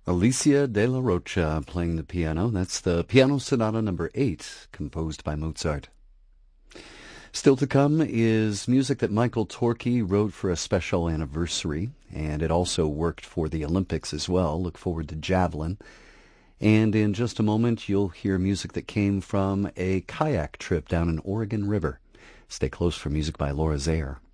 Alicia de la Rocha playing the piano. That's the Piano Sonata number 8, composed by Mozart. Still to come is music that Michael Torke wrote for a special anniversary, and it also worked for the Olympics as well. Look forward to Javelin. And in just a moment, you'll hear music that came from a kayak trip down an Oregon River. Stay close for music by Laura Zaire.